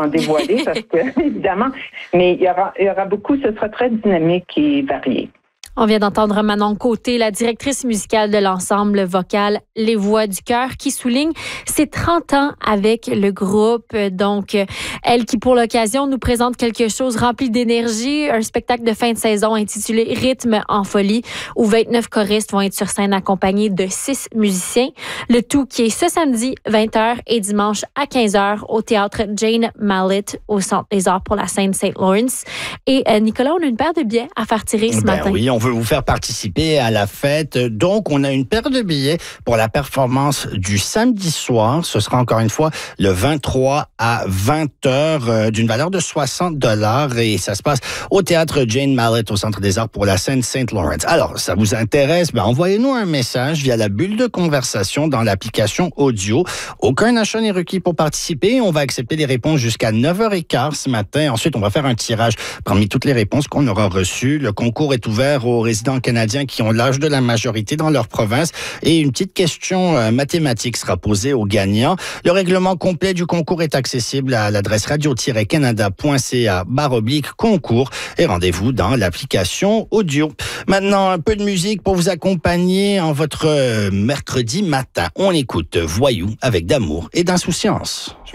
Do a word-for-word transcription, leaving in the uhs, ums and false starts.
en dévoiler parce que, évidemment, mais il y aura, il y aura beaucoup, ce sera très dynamique et varié. On vient d'entendre Manon Côté, la directrice musicale de l'ensemble vocal Les Voix du Cœur, qui souligne ses trente ans avec le groupe. Donc, elle qui, pour l'occasion, nous présente quelque chose rempli d'énergie, un spectacle de fin de saison intitulé Rythme en folie, où vingt-neuf choristes vont être sur scène accompagnés de six musiciens. Le tout qui est ce samedi, vingt heures, et dimanche à quinze heures au théâtre Jane Mallet, au Centre des Arts pour la scène Saint Lawrence. Et euh, Nicolas, on a une paire de billets à faire tirer ce ben matin. Oui, on veut vous faire participer à la fête. Donc, on a une paire de billets pour la performance du samedi soir. Ce sera encore une fois le vingt-trois à vingt heures euh, d'une valeur de soixante dollars et ça se passe au théâtre Jane Mallet au Centre des Arts pour la scène Saint Lawrence. Alors, ça vous intéresse? Ben, envoyez-nous un message via la bulle de conversation dans l'application audio. Aucun achat n'est requis pour participer. On va accepter les réponses jusqu'à neuf heures quinze ce matin. Ensuite, on va faire un tirage parmi toutes les réponses qu'on aura reçues. Le concours est ouvert aux résidents canadiens qui ont l'âge de la majorité dans leur province et une petite question euh, mathématique sera posée aux gagnants. Le règlement complet du concours est accessible à l'adresse radio-canada.ca barre oblique concours et rendez-vous dans l'application audio. Maintenant, un peu de musique pour vous accompagner en votre euh, mercredi matin. On écoute Voyou avec d'amour et d'insouciance.